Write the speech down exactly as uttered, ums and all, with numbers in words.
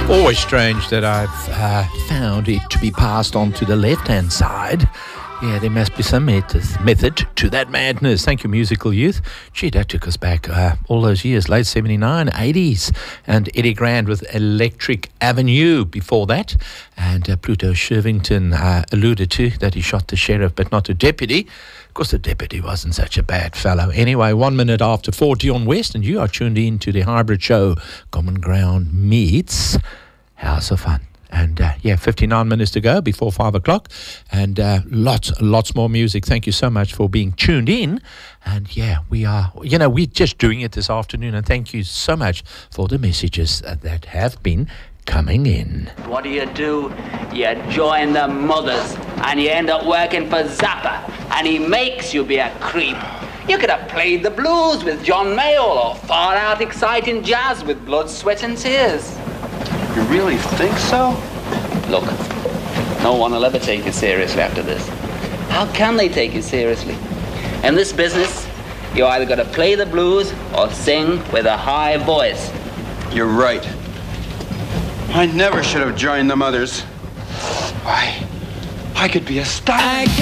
Always strange that I've uh, found it to be passed on to the left-hand side. Yeah, there must be some method, method to that madness. Thank you, Musical Youth. Gee, that took us back uh, all those years, late seventy-nine, eighties. And Eddie Grant with Electric Avenue before that. And uh, Pluto Shervington uh, alluded to that he shot the sheriff but not the deputy. Of course, the deputy wasn't such a bad fellow. Anyway, one minute after four, Dion West, and you are tuned in to the hybrid show, Common Ground meets House of Fun. And, uh, yeah, fifty-nine minutes to go before five o'clock. And uh, lots, lots more music. Thank you so much for being tuned in. And, yeah, we are, you know, we're just doing it this afternoon. And thank you so much for the messages uh, that have been coming in. What do you do? You join the mothers and you end up working for Zappa. And he makes you be a creep. You could have played the blues with John Mayall or far out exciting jazz with Blood, Sweat and Tears. You really think so? Look, no one will ever take you seriously after this. How can they take you seriously? In this business, you either got to play the blues or sing with a high voice. You're right. I never should have joined the mothers. Why, I could be a star.